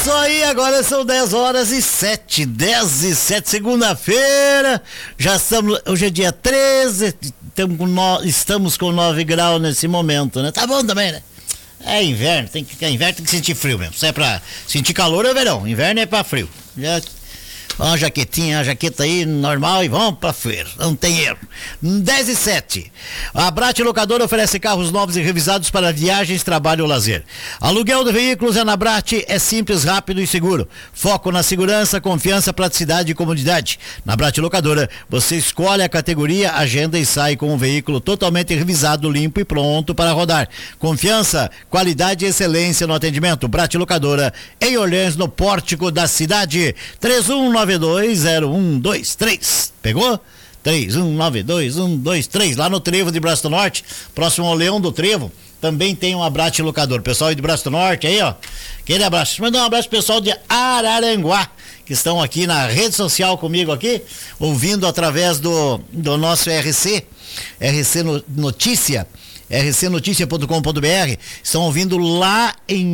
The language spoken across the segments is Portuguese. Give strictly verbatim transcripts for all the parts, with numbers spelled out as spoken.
isso aí, agora são dez horas e sete, dez e sete, segunda-feira, já estamos, hoje é dia treze, estamos com, no, estamos com nove graus nesse momento, né? Tá bom também, né? É inverno, tem que, é inverno tem que sentir frio mesmo, se é pra sentir calor é verão, inverno é pra frio. Já... Uma jaquetinha, uma jaqueta aí normal e vamos pra feira, não tem erro. dez e sete. A Brat Locadora oferece carros novos e revisados para viagens, trabalho ou lazer. Aluguel de veículos é na Brat, é simples, rápido e seguro. Foco na segurança, confiança, praticidade e comodidade. Na Brat Locadora, você escolhe a categoria, agenda e sai com um veículo totalmente revisado, limpo e pronto para rodar. Confiança, qualidade e excelência no atendimento. Brat Locadora, em Orleans, no pórtico da cidade. três um nove dois zero um dois três. Pegou? três um nove dois um dois três. Lá no Trevo de Braço do Norte, próximo ao Leão do Trevo, também tem um Brat Locador. Pessoal aí de Braço do Norte aí, ó. Aquele abraço. Mandar um abraço pro pessoal de Araranguá, que estão aqui na rede social comigo aqui, ouvindo através do, do nosso R C, R C Notícia, r c notícia ponto com ponto b r. Estão ouvindo lá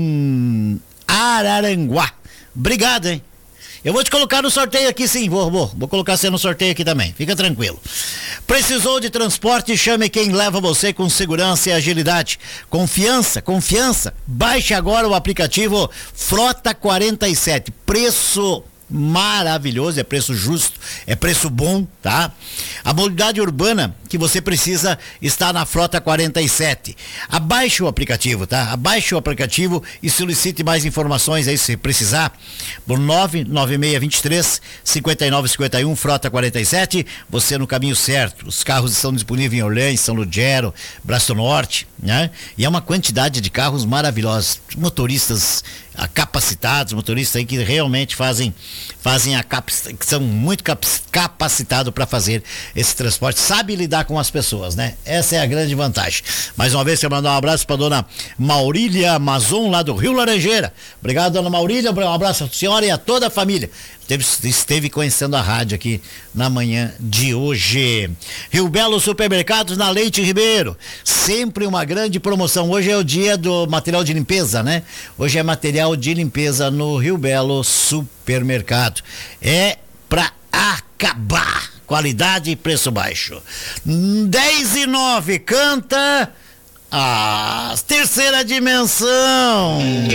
em Araranguá. Obrigado, hein? Eu vou te colocar no sorteio aqui, sim, vou, vou, vou colocar você no sorteio aqui também, fica tranquilo. Precisou de transporte? Chame quem leva você com segurança e agilidade. Confiança, confiança. Baixe agora o aplicativo Frota quarenta e sete, preço maravilhoso, é preço justo, é preço bom, tá? A mobilidade urbana que você precisa está na Frota quarenta e sete. Abaixe o aplicativo, tá? Abaixe o aplicativo e solicite mais informações aí se precisar por nove nove seis dois três cinco nove cinco um, Frota quarenta e sete, você no caminho certo. Os carros estão disponíveis em Orleans, São Lugero, Braço do Norte, né? E é uma quantidade de carros maravilhosos, motoristas capacitados, motoristas aí que realmente fazem fazem a cap, que são muito cap, capacitados para fazer esse transporte, sabe lidar com as pessoas, né? Essa é a grande vantagem. Mais uma vez, eu mandar um abraço para dona Maurília Mazon, lá do Rio Laranjeira. Obrigado, dona Maurília, um abraço à senhora e a toda a família. Esteve, esteve conhecendo a rádio aqui na manhã de hoje. Rio Belo Supermercados, na Leite Ribeiro, sempre uma grande promoção. Hoje é o dia do material de limpeza, né? Hoje é material de limpeza no Rio Belo Supermercado. É pra acabar. Qualidade e preço baixo. dez e nove, canta a terceira dimensão.